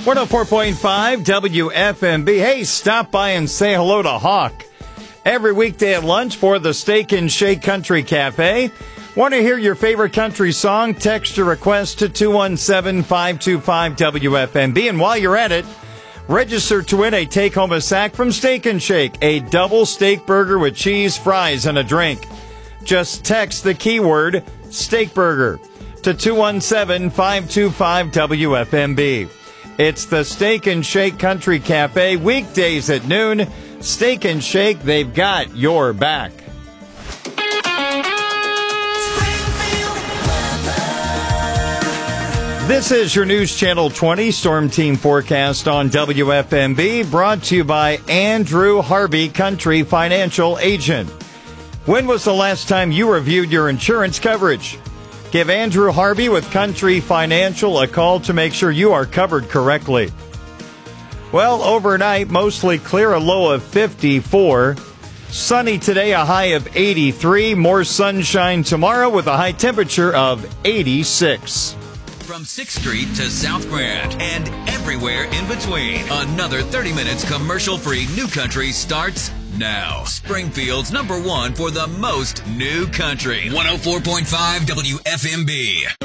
104.5 WFMB. Hey, stop by and say hello to Hawk. Every weekday at lunch for the Steak and Shake Country Cafe. Want to hear your favorite country song? Text your request to 217-525-WFMB. And while you're at it, register to win a take-home a sack from Steak and Shake, a double steak burger with cheese, fries, and a drink. Just text the keyword steak burger to 217-525-WFMB. It's the Steak and Shake Country Cafe, weekdays at noon. Steak and Shake, they've got your back. This is your News Channel 20 Storm Team forecast on WFMB, brought to you by Andrew Harvey, Country Financial Agent. When was the last time you reviewed your insurance coverage? Give Andrew Harvey with Country Financial a call to make sure you are covered correctly. Well, overnight, mostly clear, a low of 54. Sunny today, a high of 83. More sunshine tomorrow with a high temperature of 86. From 6th Street to South Grand and everywhere in between, another 30 minutes commercial-free New Country starts now. Springfield's #1 for the most new country. 104.5 WFMB.